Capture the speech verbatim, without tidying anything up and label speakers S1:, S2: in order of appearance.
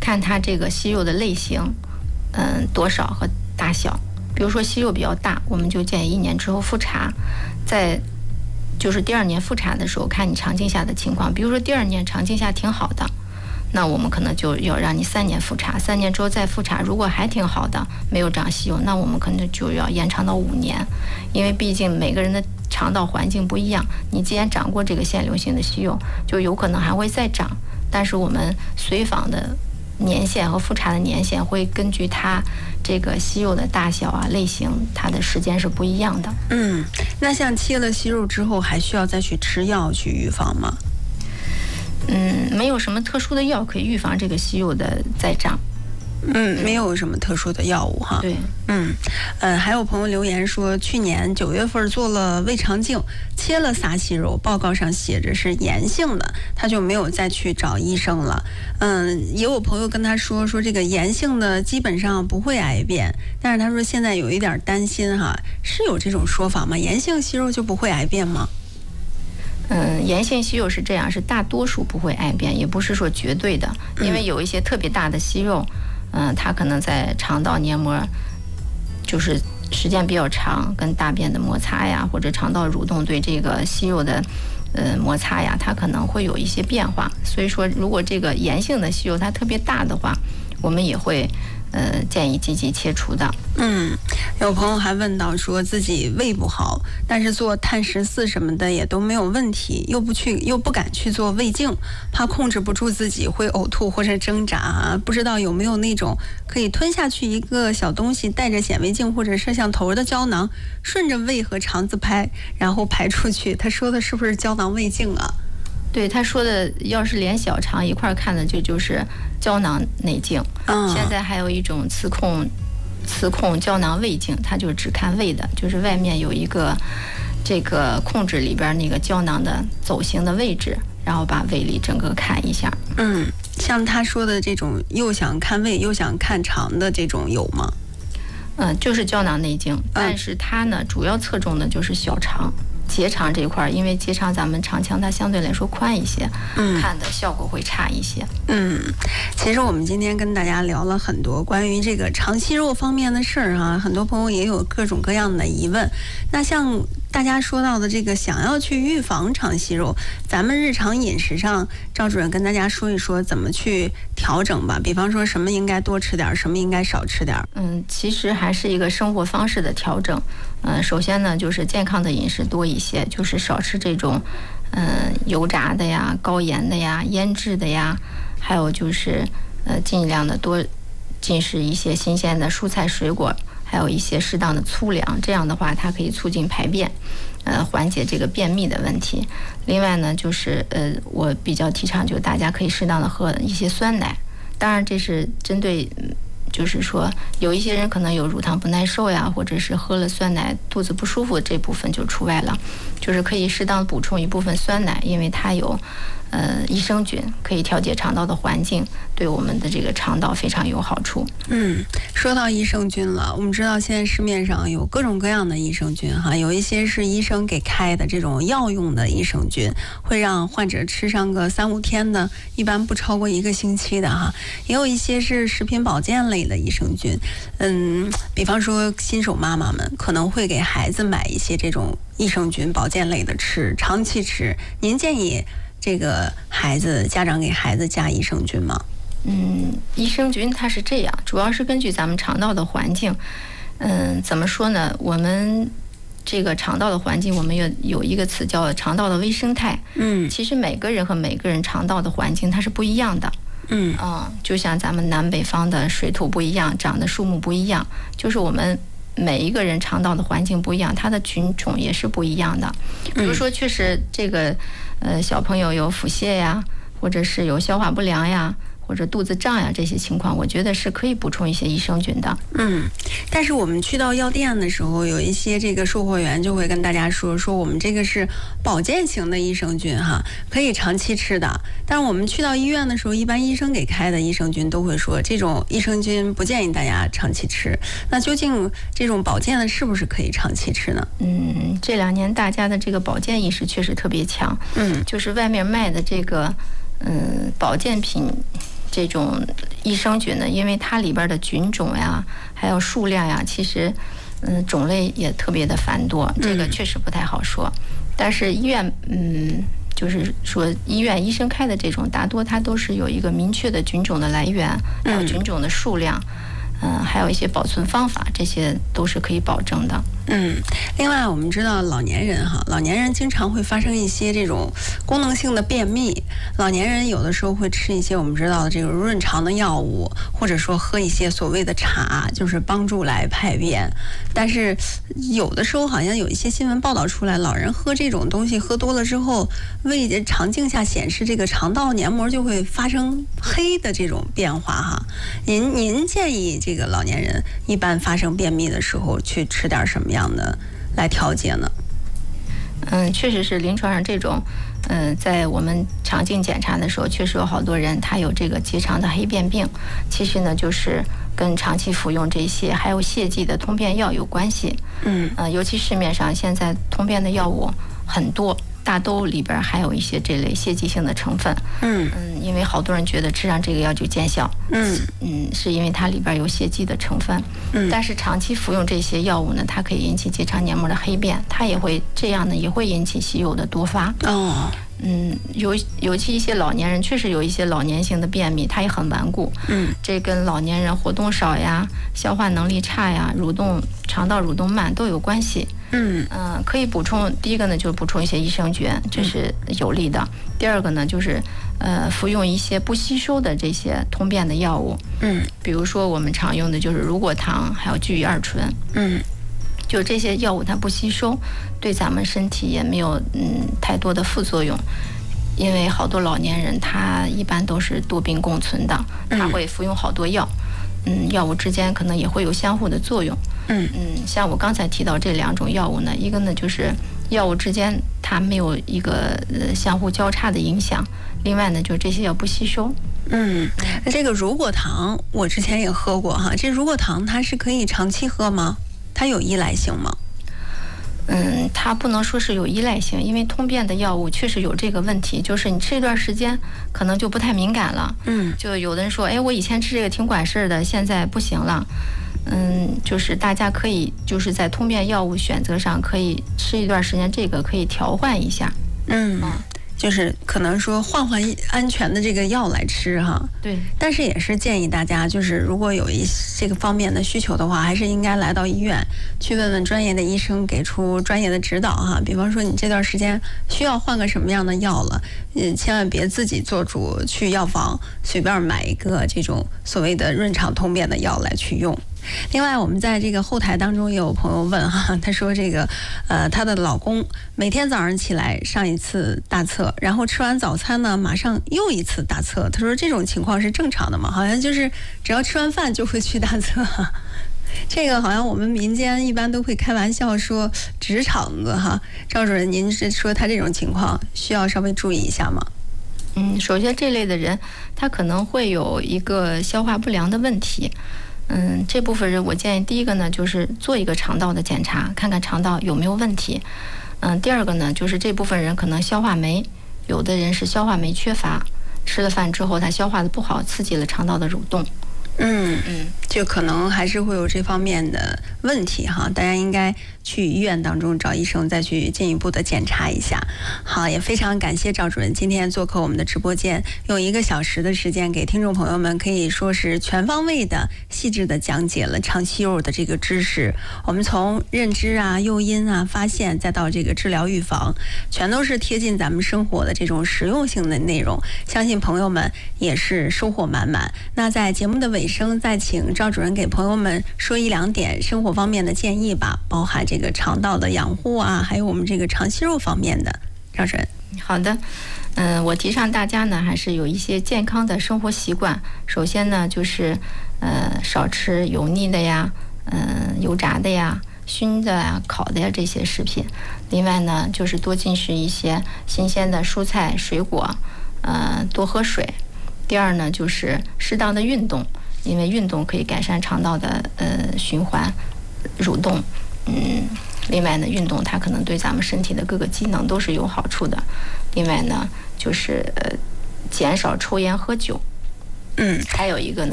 S1: 看它这个息肉的类型，嗯，多少和大小。比如说息肉比较大，我们就建议一年之后复查，在就是第二年复查的时候看你肠镜下的情况。比如说第二年肠镜下挺好的，那我们可能就要让你三年复查，三年之后再复查，如果还挺好的，没有长息肉，那我们可能就要延长到五年，因为毕竟每个人的肠道环境不一样，你既然长过这个腺瘤性的息肉，就有可能还会再长，但是我们随访的年限和复查的年限会根据它这个息肉的大小啊、类型，它的时间是不一样的。
S2: 嗯，那像切了息肉之后，还需要再去吃药去预防吗？
S1: 嗯，没有什么特殊的药可以预防这个息肉的再长。
S2: 嗯，没有什么特殊的药物哈。
S1: 对，
S2: 嗯，呃，还有朋友留言说，去年九月份做了胃肠镜，切了撒息肉，报告上写着是炎性的，他就没有再去找医生了。嗯，也有朋友跟他说，说这个炎性的基本上不会癌变，但是他说现在有一点担心哈，是有这种说法吗？炎性息肉就不会癌变吗？
S1: 嗯，炎性息肉是这样，是大多数不会癌变，也不是说绝对的，因为有一些特别大的息肉。嗯，它可能在肠道黏膜，就是时间比较长，跟大便的摩擦呀，或者肠道蠕动对这个息肉的呃摩擦呀，它可能会有一些变化。所以说，如果这个炎性的息肉它特别大的话，我们也会呃建议积极切除的。
S2: 嗯，有朋友还问到说自己胃不好，但是做碳十四什么的也都没有问题，又不去又不敢去做胃镜，怕控制不住自己会呕吐或者挣扎，不知道有没有那种可以吞下去一个小东西，带着显微镜或者摄像头的胶囊，顺着胃和肠子拍，然后排出去。他说的是不是胶囊胃镜啊？
S1: 对，他说的要是连小肠一块看的就就是胶囊内镜。
S2: 嗯，
S1: 现在还有一种磁控磁控胶囊胃镜，它就只看胃的，就是外面有一个这个控制里边那个胶囊的走形的位置，然后把胃里整个看一下。
S2: 嗯，像他说的这种又想看胃又想看肠的这种有吗？
S1: 嗯，就是胶囊内镜，但是它呢主要侧重的就是小肠。结肠这块，因为结肠咱们肠腔它相对来说宽一些，嗯，看的效果会差一些。
S2: 嗯，其实我们今天跟大家聊了很多关于这个肠息肉方面的事儿啊，很多朋友也有各种各样的疑问。那像大家说到的这个想要去预防肠息肉，咱们日常饮食上，赵主任跟大家说一说怎么去调整吧。比方说什么应该多吃点，什么应该少吃点。
S1: 嗯，其实还是一个生活方式的调整。嗯，首先呢，就是健康的饮食多一些，就是少吃这种，嗯，油炸的呀、高盐的呀、腌制的呀，还有就是，呃，尽量的多进食一些新鲜的蔬菜水果，还有一些适当的粗粮，这样的话，它可以促进排便，呃，缓解这个便秘的问题。另外呢，就是呃，我比较提倡，就大家可以适当的喝一些酸奶，当然这是针对。就是说，有一些人可能有乳糖不耐受呀，或者是喝了酸奶肚子不舒服，这部分就除外了。就是可以适当补充一部分酸奶，因为它有呃益生菌，可以调节肠道的环境，对我们的这个肠道非常有好处。
S2: 嗯，说到益生菌了，我们知道现在市面上有各种各样的益生菌哈，有一些是医生给开的这种药用的益生菌，会让患者吃上个三五天的，一般不超过一个星期的哈。也有一些是食品保健类的益生菌，嗯，比方说新手妈妈们可能会给孩子买一些这种益生菌保健类的吃，长期吃。您建议这个孩子家长给孩子加益生菌吗？
S1: 嗯，益生菌它是这样，主要是根据咱们肠道的环境。嗯，怎么说呢？我们这个肠道的环境，我们有有一个词叫肠道的微生态。嗯，其实每个人和每个人肠道的环境它是不一样的。嗯嗯，就像咱们南北方的水土不一样，长的树木不一样，就是我们每一个人肠道的环境不一样，它的菌种也是不一样的。比如说，确实这个呃小朋友有腹泻呀，或者是有消化不良呀，或者肚子胀呀，这些情况，我觉得是可以补充一些益生菌的。
S2: 嗯，但是我们去到药店的时候，有一些这个售货员就会跟大家说，说我们这个是保健型的益生菌哈，可以长期吃的。但是我们去到医院的时候，一般医生给开的益生菌都会说，这种益生菌不建议大家长期吃。那究竟这种保健的是不是可以长期吃呢？
S1: 嗯，这两年大家的这个保健意识确实特别强。嗯，就是外面卖的这个嗯保健品。 这种益生菌呢，因为它里边的菌种呀，还有数量呀，其实嗯种类也特别的繁多，这个确实不太好说。但是医院嗯。就是说，医院医生开的这种，大多它都是有一个明确的菌种的来源，还有菌种的数量，嗯、呃，还有一些保存方法，这些都是可以保证的。
S2: 嗯，另外我们知道老年人哈，老年人经常会发生一些这种功能性的便秘，老年人有的时候会吃一些我们知道的这个润肠的药物，或者说喝一些所谓的茶，就是帮助来排便。但是有的时候好像有一些新闻报道出来，老人喝这种东西喝多了之后，胃肠镜下显示这个肠道黏膜就会发生黑的这种变化哈。您您建议这个老年人一般发生便秘的时候去吃点什么样的来调节呢？
S1: 嗯，确实是临床上这种，嗯、呃，在我们肠镜检查的时候，确实有好多人他有这个结肠的黑便病，其实呢就是跟长期服用这些还有泻剂的通便药有关系。
S2: 嗯，
S1: 呃，尤其市面上现在通便的药物很多，大都里边还有一些这类泻剂性的成分。
S2: 嗯
S1: 嗯，因为好多人觉得吃上这个药就见效。
S2: 嗯
S1: 嗯，是因为它里边有泻剂的成分。
S2: 嗯，
S1: 但是长期服用这些药物呢，它可以引起结肠黏膜的黑便，它也会这样呢，也会引起息肉的多发。
S2: 哦。
S1: 嗯，尤尤其一些老年人，确实有一些老年型的便秘，它也很顽固。
S2: 嗯，
S1: 这跟老年人活动少呀、消化能力差呀、蠕动肠道蠕动慢都有关系。
S2: 嗯
S1: 嗯、呃，可以补充，第一个呢就是补充一些益生菌，这是有利的。第二个呢就是呃服用一些不吸收的这些通便的药物。
S2: 嗯，
S1: 比如说我们常用的就是乳果糖，还有聚乙二醇。
S2: 嗯。
S1: 就这些药物它不吸收，对咱们身体也没有嗯太多的副作用，因为好多老年人他一般都是多病共存的，他会服用好多药，嗯，药物之间可能也会有相互的作用。
S2: 嗯
S1: 嗯，像我刚才提到这两种药物呢，一个呢就是药物之间它没有一个呃相互交叉的影响，另外呢就是这些药不吸收。
S2: 嗯，这个乳果糖我之前也喝过哈，这乳果糖它是可以长期喝吗？它有依赖性吗？
S1: 嗯，它不能说是有依赖性，因为通便的药物确实有这个问题，就是你吃一段时间，可能就不太敏感了。
S2: 嗯，
S1: 就有的人说，哎，我以前吃这个挺管事儿的，现在不行了。嗯，就是大家可以就是在通便药物选择上，可以吃一段时间，这个可以调换一下。
S2: 嗯。嗯，就是可能说换换安全的这个药来吃哈，
S1: 对。
S2: 但是也是建议大家，就是如果有一这个方面的需求的话，还是应该来到医院去问问专业的医生，给出专业的指导哈。比方说你这段时间需要换个什么样的药了，嗯，千万别自己做主去药房随便买一个这种所谓的润肠通便的药来去用。另外，我们在这个后台当中也有朋友问哈，他说这个呃，她的老公每天早上起来上一次大厕，然后吃完早餐呢，马上又一次大厕。他说这种情况是正常的吗？好像就是只要吃完饭就会去大厕。这个好像我们民间一般都会开玩笑说直肠子哈。赵主任，您是说他这种情况需要稍微注意一下吗？
S1: 嗯，首先这类的人他可能会有一个消化不良的问题。嗯，这部分人我建议第一个呢，就是做一个肠道的检查，看看肠道有没有问题。嗯，第二个呢，就是这部分人可能消化酶，有的人是消化酶缺乏，吃了饭之后他消化的不好，刺激了肠道的蠕动。
S2: 嗯嗯，就可能还是会有这方面的问题哈，大家应该去医院当中找医生再去进一步的检查一下。好，也非常感谢赵主任今天做客我们的直播间，用一个小时的时间给听众朋友们可以说是全方位的、细致的讲解了肠息肉的这个知识。我们从认知啊、诱因啊、发现，再到这个治疗预防，全都是贴近咱们生活的这种实用性的内容，相信朋友们也是收获满满。那在节目的尾声，再请赵主任给朋友们说一两点生活方面的建议吧，包含这个肠道的养护啊，还有我们这个肠息肉方面的。赵主任，
S1: 好的，嗯、呃，我提倡大家呢还是有一些健康的生活习惯。首先呢，就是呃少吃油腻的呀，嗯、呃、油炸的呀、熏的呀、烤的呀这些食品。另外呢，就是多进食一些新鲜的蔬菜水果，呃，多喝水。第二呢，就是适当的运动，因为运动可以改善肠道的呃循环蠕动。嗯，另外呢，运动它可能对咱们身体的各个机能都是有好处的。另外呢，就是呃减少抽烟喝酒。
S2: 嗯，
S1: 还有一个呢。